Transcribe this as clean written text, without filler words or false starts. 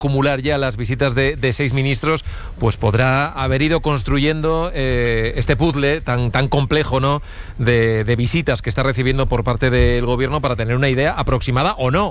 acumular ya las visitas de 6 ministros, pues podrá haber ido construyendo este puzzle tan complejo, ¿no?, de visitas que está recibiendo por parte del gobierno para tener una idea aproximada o no